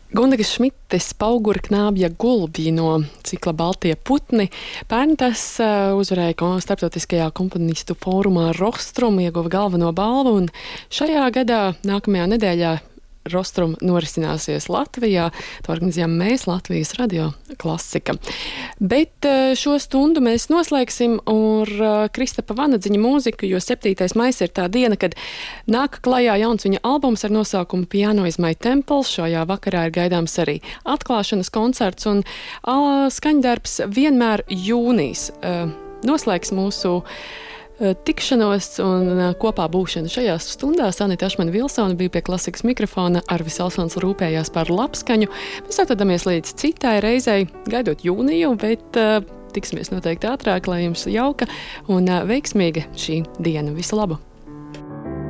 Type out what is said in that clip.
Gundaga Šmites Paugura knābja gulbji no cikla Baltie putni. Pērn tas uzvarēja starptautiskajā komponistu fórumā Rostrum, ieguva galveno balvu, un šajā gadā, nākamajā nedēļā, Rostrum norisināsies Latvijā. To organizējam mēs, Latvijas Radio Klasika. Bet šo stundu mēs noslēgsim ar Kristapa Vanadziņa mūziku, jo 7. maijs ir tā diena, kad nāk klajā jauns viņa albums ar nosaukumu Piano is my temple. Šajā vakarā ir gaidāms arī atklāšanas koncerts un skaņdarbs Vienmēr jūnijas. Noslēgs mūsu tikšanos un kopā būšanu šajās stundās. Anita Ašmane-Vilsone bija pie klasikas mikrofona, Arvis Alsons rūpējās par labskaņu. Mēs atvadamies līdz citai reizei, gaidot jūniju, bet tiksimies noteikti ātrāk, lai jums jauka un veiksmīga šī diena. Visu labu!